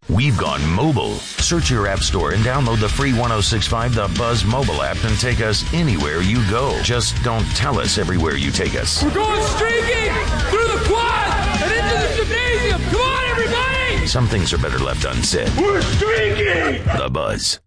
We've gone mobile. Search your app store and download the free 106.5 The Buzz mobile app and take us anywhere you go. Just don't tell us everywhere you take us. We're going streaking through the quad and into the gymnasium. Come on, everybody! Some things are better left unsaid. We're streaking! The Buzz.